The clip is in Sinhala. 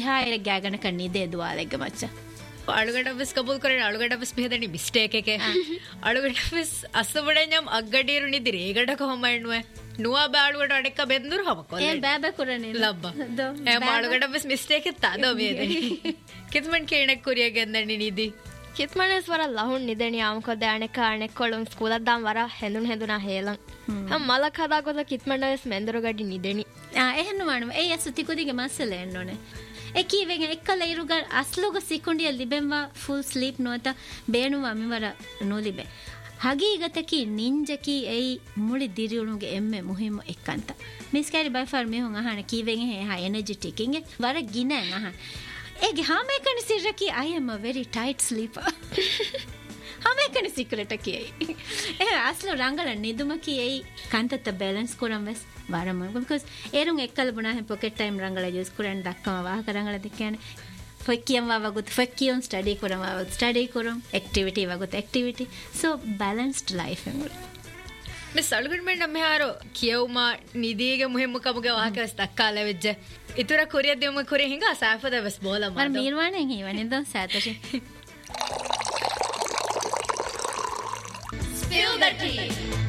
තිහායර ගෑගන කන්නේ දුවාලෙග්ග මච්චා අලුගඩ බස් කබුල් කරන අලුගඩ බස් බෙහෙදනි මිස්ටේක් එකේ අලුගඩ බස් අස්සබඩඤම් අග්ගඩීරු නිදි රේගඩ කොහමයින්නුවේ නුවා බාලුගඩ අඩෙක්ක බෙන්දුරු හම කොල්ලේ ඒ බෑබ කරන්නේ ලබ්බා ඒ අලුගඩ බස් මිස්ටේක් එක තද වේදනි කිත්මන් කේණක් කුරිය ගෙන්දනි නිදි කිත්මනස් වර ලහුන් නිදනි ආමකො දානක අනෙක් කොළුම් ස්කූලක් දාම් වර හැඳුනා හේලන් හම් මලක් හදා කොත කිත්මන්ඩස් මෙන්දරු ගඩි නිදනි එහෙන්න වණු ඒ අසුතිකුදිගේ මස්සල එන්නෝනේ එකීවෙන් එක්කල ඉරුග අස්ලෝග සිකුණ්ඩිය ලිබෙන්වා ෆුල් ස්ලීප් නොත බේනුවා මිවර නොලිබෙ හගීගතකි නින්ජකි එයි මුලි දිරියුණුගේ එම්මෙ මුහිම එක්කන්ත මිස්කෑරි බයිෆර් මෙහුන් අහන කීවෙන් හා එනර්ජිටිකින් වර ගිනන් අහන ඒගේ හැමකෙන සිරකි I am a very tight sleeper හැමකෙන සිකලට කියයි අස්ලෝ රංගල නිදුමකි එයි කන්තත බැලන්ස් කරම් වෙස් වරම because ඒරුන් එක්කල බුණා පොකට් ටයිම් රංගල යූස් කරන් දක්කම වාහක රංගල දෙකයන් ෆොක්කියම් වගුත් ෆොක්කියම් ස්ටඩි කරම වගුත් study කරම් activity වගුත් activity so balanced life එමුල miss අලුගඩ මෙන්න මෙහාරෝ කියවුමා නිදීගේ මුහෙම්ම කමුගේ වාහකස් දක්කාල වෙච්ච ඉතුර කොරිය දෙම කොරිය හිඟා සාෆද වෙස් බෝලම මර මීර්වාණෙන් හිවනේ දොන් සාතෂි spill the tea